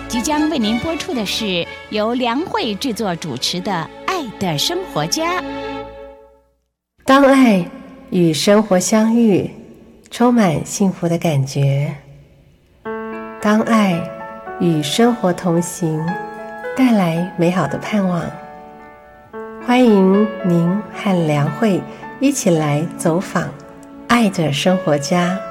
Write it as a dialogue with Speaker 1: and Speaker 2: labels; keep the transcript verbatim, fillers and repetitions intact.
Speaker 1: 即将为您播出的是由梁慧制作主持的《爱的生活家》。
Speaker 2: 当爱与生活相遇，充满幸福的感觉；当爱与生活同行，带来美好的盼望。欢迎您和梁慧一起来走访爱的生活家。